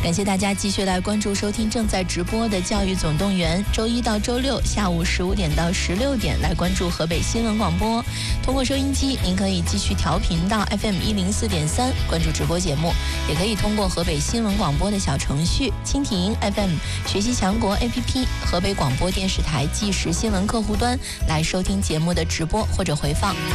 感谢大家继续来关注收听正在直播的教育总动员，周一到周六下午15点到16点来关注河北新闻广播。通过收音机您可以继续调频到 FM104.3 关注直播节目，也可以通过河北新闻广播的小程序蜻蜓 FM 学习强国 APP 河北广播电视台即时新闻客户端来收听节目的直播或者回放。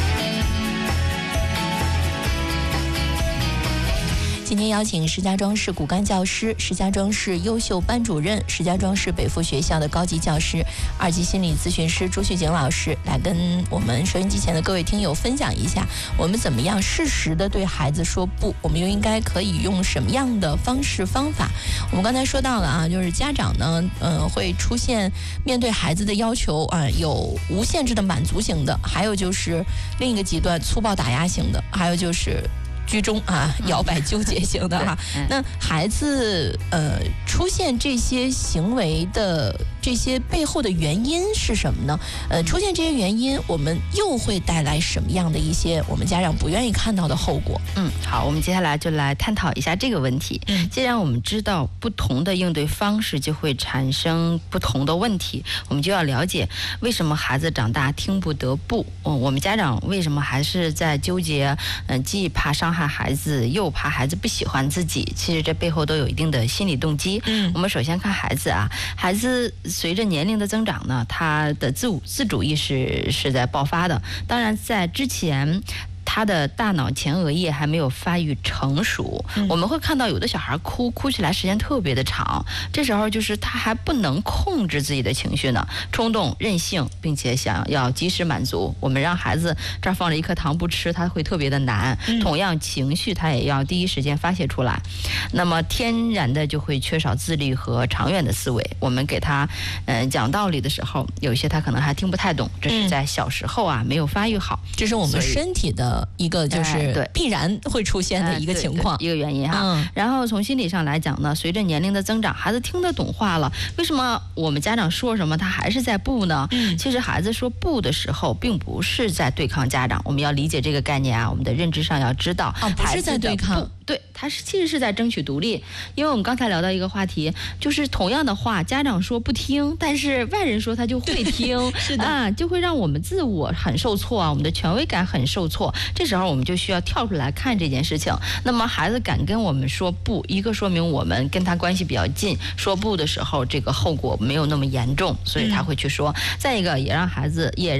今天邀请石家庄市骨干教师、石家庄市优秀班主任、石家庄市北附学校的高级教师、2级心理咨询师朱旭景老师来跟我们收音机前的各位听友分享一下，我们怎么样适时的对孩子说不，我们又应该可以用什么样的方式方法。我们刚才说到了啊，就是家长呢会出现面对孩子的要求啊，有无限制的满足型的，还有就是另一个极端粗暴打压型的，还有就是居中啊，摇摆纠结型的哈。那孩子出现这些行为的这些背后的原因是什么呢？出现这些原因，我们又会带来什么样的一些我们家长不愿意看到的后果？ 好，我们接下来就来探讨一下这个问题。既然我们知道不同的应对方式就会产生不同的问题，我们就要了解为什么孩子长大听不得不。我们家长为什么还是在纠结？既怕伤害孩子，又怕孩子不喜欢自己，其实这背后都有一定的心理动机。我们首先看孩子啊，孩子随着年龄的增长呢，他的自主意识是在爆发的。当然，在之前，他的大脑前额叶还没有发育成熟，我们会看到有的小孩哭起来时间特别的长，这时候就是他还不能控制自己的情绪呢，冲动、任性，并且想要及时满足。我们让孩子这儿放着一颗糖不吃，他会特别的难。同样，情绪他也要第一时间发泄出来，那么天然的就会缺少自律和长远的思维。我们给他讲道理的时候，有一些他可能还听不太懂，这是在小时候啊没有发育好， 这是我们身体的一个就是必然会出现的一个情况， 一个原因哈。然后从心理上来讲呢，随着年龄的增长，孩子听得懂话了，为什么我们家长说什么他还是在不呢？其实孩子说不的时候，并不是在对抗家长，我们要理解这个概念啊，我们的认知上要知道， 不是在对抗， 对，他其实是在争取独立。因为我们刚才聊到一个话题，就是同样的话，家长说不听，但是外人说他就会听， 是的就会让我们自我很受挫啊，我们的权威感很受挫。这时候我们就需要跳出来看这件事情。那么孩子敢跟我们说不，一个说明我们跟他关系比较近，说不的时候这个后果没有那么严重，所以他会去说。再一个也让孩子